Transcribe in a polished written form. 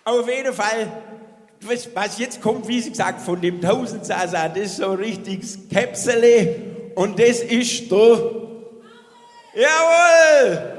Auf jeden Fall, was jetzt kommt, wie sie gesagt, von dem Tausendsasa, das ist so ein richtiges Käpsele und das ist der... Jawohl!